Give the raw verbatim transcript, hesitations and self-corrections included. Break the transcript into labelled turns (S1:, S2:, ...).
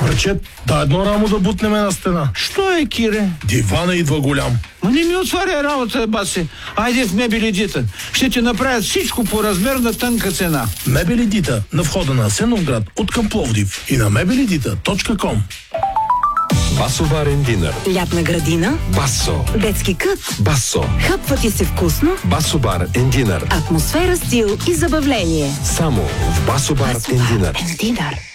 S1: Парчет, да едно рамо да бутнеме на стена.
S2: Що е, Кире?
S1: Дивана идва голям.
S2: Ма не ми отваря работа, баси. Айде в Мебели Дита. Ще ти направят всичко по размер на тънка цена.
S1: Мебели Дита на входа на Асеновград от към Пловдив и на мебелидита точка ком.
S3: Басобарен динър.
S4: Лятна градина.
S3: Басо.
S4: Детски кът.
S3: Басо.
S4: Хъпва ти се вкусно.
S3: Басобар динър.
S4: Атмосфера, стил и забавление.
S3: Само в Басобар динър.
S4: Динър.